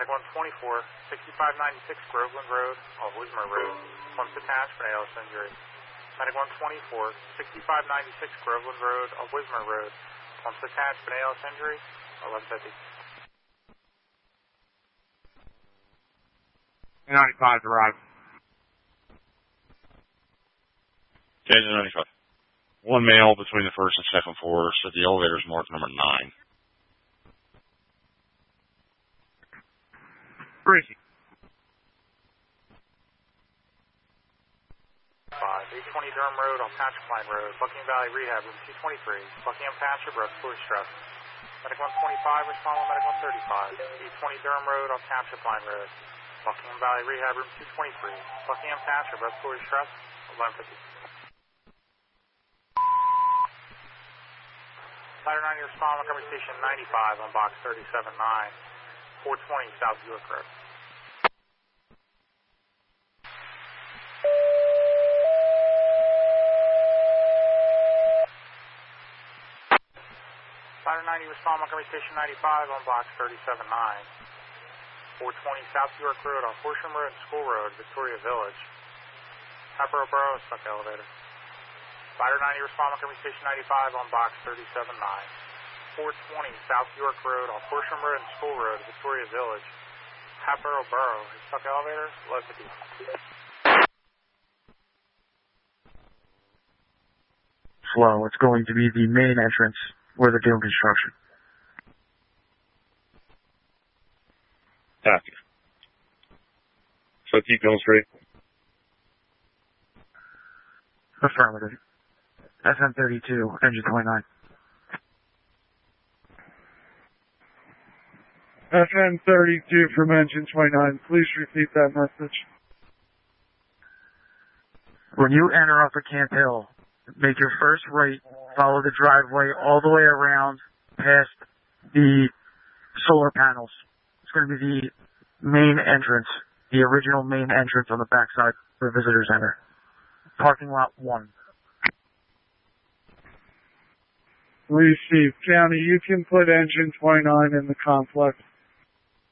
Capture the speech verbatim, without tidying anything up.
Medic one twenty-four, sixty-five ninety-six Groveland Road, off Wismer Road. Pumps attached, but A L S injury. Medic one twenty-four, sixty-five ninety-six Groveland Road, off Wismer Road. Pumps attached, but A L S injury. eleven fifty. ninety-five to arrive. Engine ninety-five. One male between the first and second floors, so the elevator is marked number nine. Gracie. five, eight twenty Durham Road on Patchpine Road, Buckingham Valley Rehab, room two twenty-three. Buckingham Township, respiratory stress. Medic one twenty-five, respond with Medic one thirty-five. eight twenty Durham Road on Townshipline Road, Buckingham Valley Rehab, room two twenty-three. Buckingham Township, respiratory stress, eleven fifty. Ladder ninety, respond Montgomery Station ninety-five on box thirty-seven nine, four twenty South Buick Road. Ladder ninety, respond Montgomery Station ninety-five on box thirty-seven nine, four twenty South York Road on Horsham Road and School Road, Victoria Village. Pepper Borough, stuck elevator. Ladder ninety, respond Montgomery Station ninety-five on box thirty-seven nine, four twenty South York Road on Horsham Road and School Road, Victoria Village. Pepper Borough, stuck elevator, eleven fifty. Slow, it's going to be the main entrance where they're doing construction. Copy. So keep going straight. Affirmative. S M thirty-two, engine twenty-nine. F M thirty-two from engine twenty-nine. Please repeat that message. When you enter up at Camp Hill, make your first right, follow the driveway all the way around past the solar panels. It's going to be the main entrance, the original main entrance on the backside where visitors enter. Parking lot one. Receive. County, you can put engine twenty-nine in the complex.